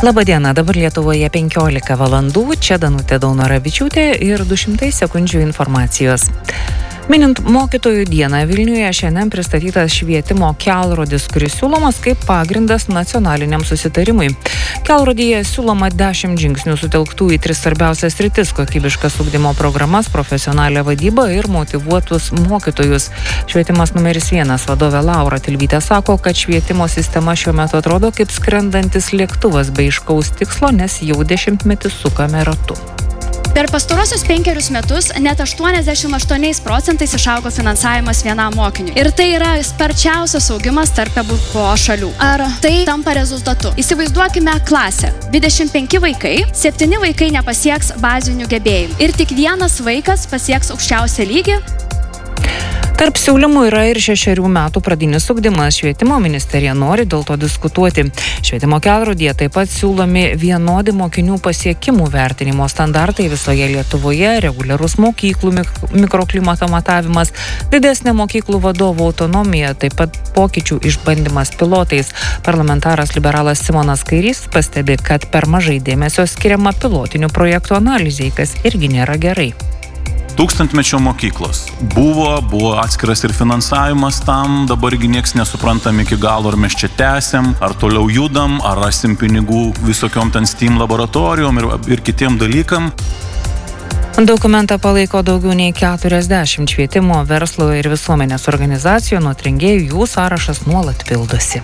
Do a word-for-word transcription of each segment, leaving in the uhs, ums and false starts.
Labadiena, dabar Lietuvoje penkiolika valandų, čia Danutė Daunoravičiūtė ir du šimtai sekundžių informacijos. Minint mokytojų dieną Vilniuje šiandien pristatytas švietimo kelrodis, kuris siūlomas kaip pagrindas nacionaliniam susitarimui. Kelrodyje siūloma dešimt žingsnių sutelktų į tris svarbiausias sritis – kokybiškas ugdymo programas, profesionalią vadybą ir motyvuotus mokytojus. Švietimas numeris vienas vadovė Laura Tilvytė sako, kad švietimo sistema šiuo metu atrodo kaip skrendantis lėktuvas be aiškaus tikslo, nes jau dešimtmetį sukame ratu. Per pastarosius penkerius metus net aštuoniasdešimt aštuoniais procentais išaugo finansavimas vienam mokiniui. Ir tai yra sparčiausias augimas tarp E B P O šalių. Ar tai tampa rezultatu? Įsivaizduokime klasę. dvidešimt penki vaikai, septyni vaikai nepasieks bazinių gebėjimų. Ir tik vienas vaikas pasieks aukščiausią lygį. Tarp siūlymų yra ir šešerių metų pradinis ugdymas. Švietimo ministerija nori dėl to diskutuoti. Švietimo kelrodyje taip pat siūlomi vienodi mokinių pasiekimų vertinimo standartai visoje Lietuvoje, reguliarus mokyklų mikroklimato matavimas, didesnė mokyklų vadovų autonomija, taip pat pokyčių išbandymas pilotais. Parlamentaras liberalas Simonas Kairys pastebi, kad per mažai dėmesio skiriama pilotinių projektų analizei, kas irgi nėra gerai. Tūkstantmečio mokyklos. Buvo, buvo atskiras ir finansavimas tam, dabargi nieks nesuprantam iki galo, ar mes čia tęsiam, ar toliau judam, ar rasim pinigų visokiom ten STEAM laboratorijom ir, ir kitiem dalykam. Dokumentą palaiko daugiau nei keturiasdešimt švietimo, verslo ir visuomenės organizacijų, nuo rengėjų jų sąrašas nuolat pildosi.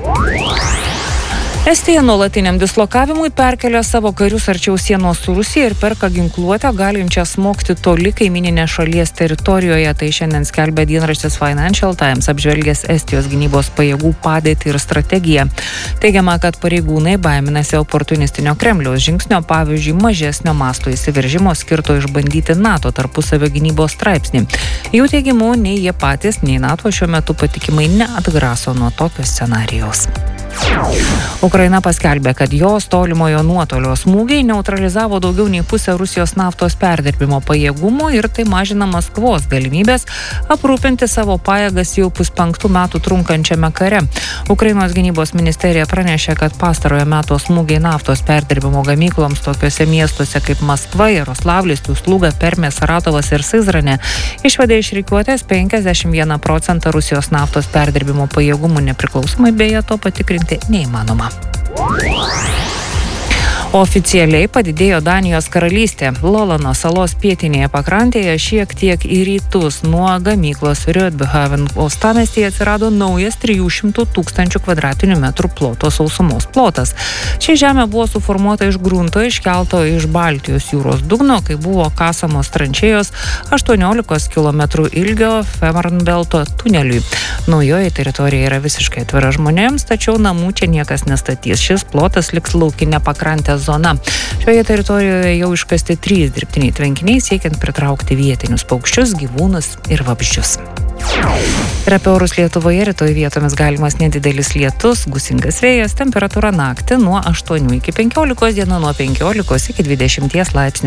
Estija nuolatiniam dislokavimui perkelia savo karius arčiau sienos su Rusija ir perka ginkluotę galinčią smogti toli kaimyninės šalies teritorijoje. Tai šiandien skelbia dienraštis Financial Times, apžvelgęs Estijos gynybos pajėgų padėtį ir strategiją. Teigiama, kad pareigūnai baiminasi oportunistinio Kremliaus žingsnio, pavyzdžiui, mažesnio masto įsiveržimo skirto išbandyti NATO tarpusavio gynybos straipsnį. Jų teigimu, nei jie patys, nei NATO šiuo metu patikimai neatgraso nuo tokio scenarijaus. Ukraina paskelbė, kad jos tolimojo nuotolio smūgiai neutralizavo daugiau nei pusę Rusijos naftos perdirbimo pajėgumų ir tai mažina Maskvos galimybės aprūpinti savo pajėgas jau puspenktų metų trunkančiame kare. Ukrainos gynybos ministerija pranešė, kad pastarojo meto smūgiai naftos perdirbimo gamykloms tokiuose miestuose kaip Maskva, Jaroslavlis, Tuzluga, Permė, Saratovas ir Sizrane išvedė iš rikiuotės penkiasdešimt vieną procentą Rusijos naftos perdirbimo pajėgumų, nepriklausomai beje to patikrinti neįmanoma. Oficialiai padidėjo Danijos karalystė. Lolano salos pietinėje pakrantėje šiek tiek į rytus nuo gamyklos Rødbyhavn uostamiestyje atsirado naujas trijų šimtų tūkstančių kvadratinių metrų ploto sausumos plotas. Ši žemė buvo suformuota iš grunto iškelto iš Baltijos jūros dugno, kai buvo kasamos tranšėjos aštuoniolikos kilometrų ilgio Fehmarnbelto tuneliui. Naujoji teritorija yra visiškai atvira žmonėms, tačiau namų čia niekas nestatys. Šis plotas liks laukinė pakrantė zona. Šioje teritorijoje jau iškasti trys dirbtiniai tvenkiniai, siekiant pritraukti vietinius paukščius, gyvūnus ir vabzdžius. Ir apie orus Lietuvoje rytoj vietomis galimas nedidelis lietus, gūsingas vėjas, temperatūra naktį nuo aštuonių iki penkiolikos, diena nuo penkiolikos iki dvidešimties laipsnių.